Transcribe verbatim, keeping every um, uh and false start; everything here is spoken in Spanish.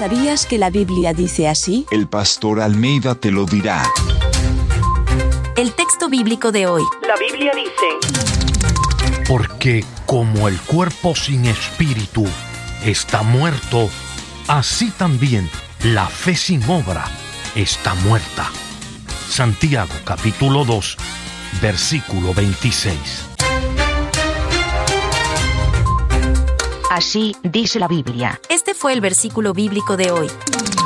¿Sabías que la Biblia dice así? El pastor Almeida te lo dirá. El texto bíblico de hoy. La Biblia dice: porque como el cuerpo sin espíritu está muerto, así también la fe sin obra está muerta. Santiago capítulo dos, versículo veintiséis. Así dice la Biblia. Este fue el versículo bíblico de hoy.